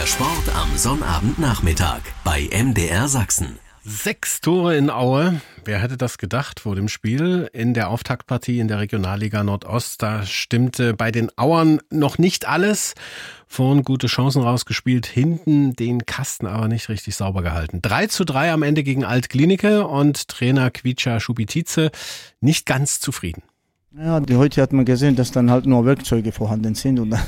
Sport am Sonnabendnachmittag bei MDR Sachsen. 6 Tore in Aue. Wer hätte das gedacht vor dem Spiel in der Auftaktpartie in der Regionalliga Nordost? Da stimmte bei den Auern noch nicht alles. Vorn gute Chancen rausgespielt, hinten den Kasten aber nicht richtig sauber gehalten. 3:3 am Ende gegen Alt-Klinike und Trainer Kvicha Schubitice nicht ganz zufrieden. Ja, heute hat man gesehen, dass dann halt nur Werkzeuge vorhanden sind und dann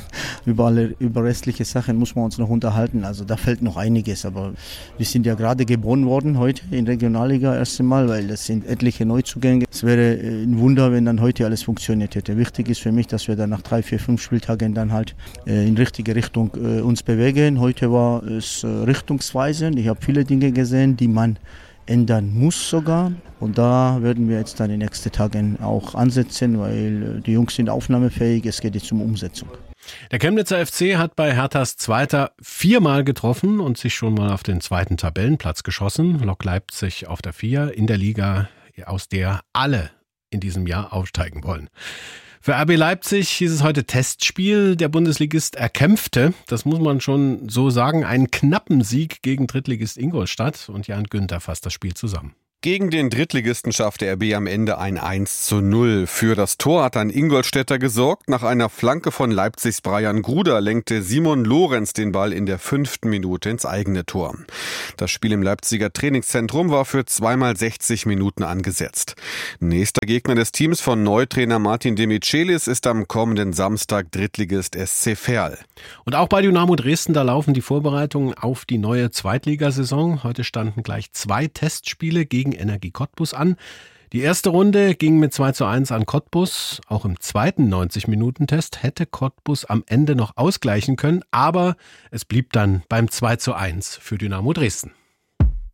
über restliche Sachen muss man uns noch unterhalten. Also da fällt noch einiges, aber wir sind ja gerade geboren worden heute in Regionalliga erst einmal, weil es sind etliche Neuzugänge. Es wäre ein Wunder, wenn dann heute alles funktioniert hätte. Wichtig ist für mich, dass wir dann nach 3, 4, 5 Spieltagen dann halt in richtige Richtung uns bewegen. Heute war es richtungsweisend. Ich habe viele Dinge gesehen, die man ändern muss sogar. Und da werden wir jetzt dann in den nächsten Tagen auch ansetzen, weil die Jungs sind aufnahmefähig. Es geht jetzt um Umsetzung. Der Chemnitzer FC hat bei Herthas Zweiter 4-mal getroffen und sich schon mal auf den 2. Tabellenplatz geschossen. Lok Leipzig auf der 4 in der Liga, aus der alle in diesem Jahr aufsteigen wollen. Für RB Leipzig hieß es heute Testspiel. Der Bundesligist erkämpfte, das muss man schon so sagen, einen knappen Sieg gegen Drittligist Ingolstadt. Und Jan Günther fasst das Spiel zusammen. Gegen den Drittligisten schaffte RB am Ende ein 1:0. Für das Tor hat ein Ingolstädter gesorgt. Nach einer Flanke von Leipzigs Brian Gruder lenkte Simon Lorenz den Ball in der 5. Minute ins eigene Tor. Das Spiel im Leipziger Trainingszentrum war für 2 x 60 Minuten angesetzt. Nächster Gegner des Teams von Neutrainer Martin Demichelis ist am kommenden Samstag Drittligist SC Verl. Und auch bei Dynamo Dresden, da laufen die Vorbereitungen auf die neue Zweitligasaison. Heute standen gleich 2 Testspiele gegen Energie Cottbus an. Die erste Runde ging mit 2:1 an Cottbus. Auch im zweiten 90-Minuten-Test hätte Cottbus am Ende noch ausgleichen können, aber es blieb dann beim 2:1 für Dynamo Dresden.